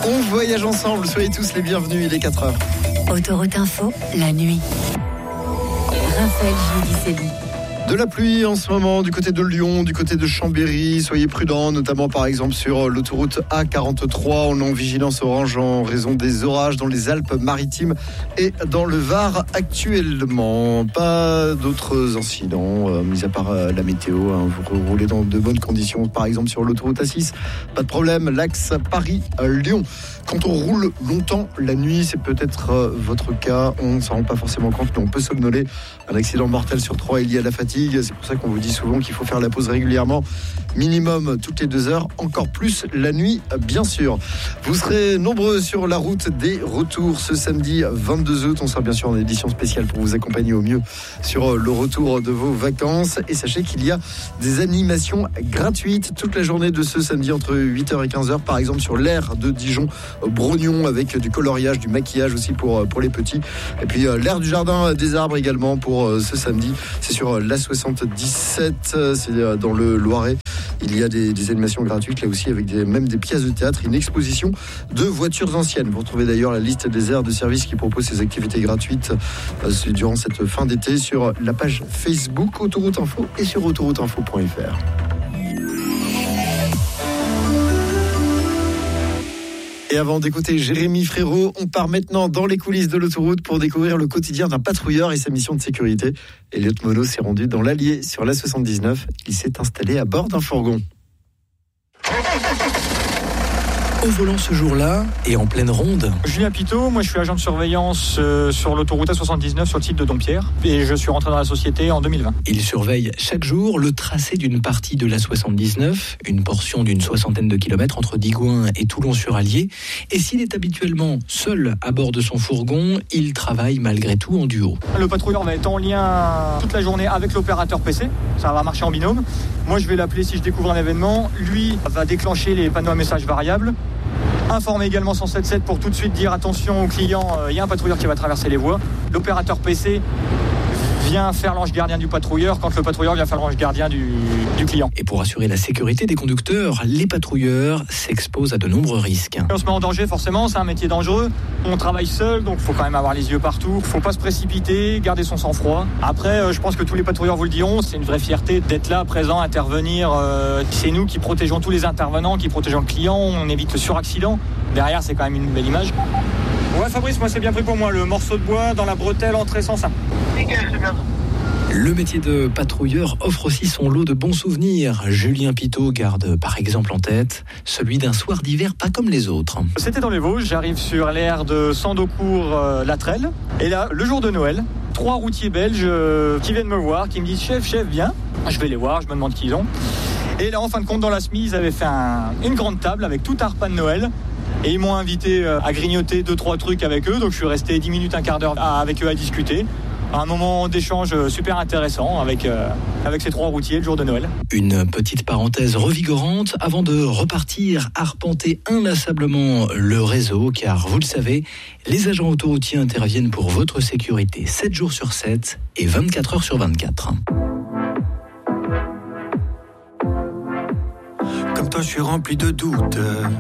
On voyage ensemble, soyez tous les bienvenus, il est 4h. Autoroute Info, la nuit. Raphaël Giudicelli. De la pluie en ce moment du côté de Lyon, du côté de Chambéry. Soyez prudents, notamment par exemple sur l'autoroute A43. On est en vigilance orange en raison des orages dans les Alpes-Maritimes et dans le Var actuellement. Pas d'autres incidents, mis à part la météo. Vous roulez dans de bonnes conditions, par exemple sur l'autoroute A6. Pas de problème, l'axe Paris-Lyon. Quand on roule longtemps la nuit, c'est peut-être votre cas. On ne s'en rend pas forcément compte, mais on peut somnoler. Un accident mortel sur 3 est lié à la fatigue. C'est pour ça qu'on vous dit souvent qu'il faut faire la pause régulièrement, minimum toutes les 2 heures, encore plus la nuit, bien sûr. Vous serez nombreux sur la route des retours ce samedi 22 août. On sera bien sûr en édition spéciale pour vous accompagner au mieux sur le retour de vos vacances. Et sachez qu'il y a des animations gratuites toute la journée de ce samedi entre 8h et 15h, par exemple sur l'aire de Dijon-Brognon avec du coloriage, du maquillage aussi pour les petits. Et puis l'aire du jardin des arbres également pour ce samedi. C'est sur la 77, c'est dans le Loiret. Il y a des animations gratuites là aussi avec même des pièces de théâtre, une exposition de voitures anciennes. Vous retrouvez d'ailleurs la liste des aires de service qui proposent ces activités gratuites durant cette fin d'été sur la page Facebook Autoroute Info et sur autorouteinfo.fr. Et avant d'écouter Jérémy Frérot, on part maintenant dans les coulisses de l'autoroute pour découvrir le quotidien d'un patrouilleur et sa mission de sécurité. Elliot Monod s'est rendu dans l'Allier sur la 79. Il s'est installé à bord d'un fourgon. Au volant ce jour-là et en pleine ronde. Julien Pitot, moi je suis agent de surveillance sur l'autoroute A79 sur le site de Dompierre et je suis rentré dans la société en 2020. Il surveille chaque jour le tracé d'une partie de la 79, une portion d'une 60aine de kilomètres entre Digoin et Toulon-sur-Allier. Et s'il est habituellement seul à bord de son fourgon, il travaille malgré tout en duo. Le patrouilleur va être en lien toute la journée avec l'opérateur PC, ça va marcher en binôme. Moi je vais l'appeler si je découvre un événement, lui va déclencher les panneaux à messages variables. Informer également 177 pour tout de suite dire attention aux clients, il y a un patrouilleur qui va traverser les voies. L'opérateur PC vient faire l'ange gardien du patrouilleur quand le patrouilleur vient faire l'ange gardien du client. Et pour assurer la sécurité des conducteurs, les patrouilleurs s'exposent à de nombreux risques. On se met en danger forcément, c'est un métier dangereux. On travaille seul, donc il faut quand même avoir les yeux partout. Il ne faut pas se précipiter, garder son sang-froid. Après, je pense que tous les patrouilleurs vous le diront, c'est une vraie fierté d'être là, présent, intervenir. C'est nous qui protégeons tous les intervenants, qui protégeons le client, on évite le suraccident. Derrière, c'est quand même une belle image. Ouais Fabrice, moi c'est bien pris pour moi, le morceau de bois dans la bretelle entrée sans sein. Le métier de patrouilleur offre aussi son lot de bons souvenirs. Julien Pitot garde par exemple en tête celui d'un soir d'hiver pas comme les autres. C'était dans les Vosges, j'arrive sur l'aire de Sandocourt-Latrelle. Et là, le jour de Noël, 3 routiers belges qui viennent me voir, qui me disent chef, viens. Je vais les voir, je me demande qui ils ont. Et là, en fin de compte, dans la SMI, ils avaient fait une grande table avec tout un repas de Noël. Et ils m'ont invité à grignoter 2-3 trucs avec eux. Donc je suis resté 10 minutes, un quart d'heure avec eux à discuter. Un moment d'échange super intéressant avec ces 3 routiers le jour de Noël. Une petite parenthèse revigorante avant de repartir arpenter inlassablement le réseau, car vous le savez, les agents autoroutiers interviennent pour votre sécurité 7 jours sur 7 et 24 heures sur 24. Comme toi, je suis rempli de doutes.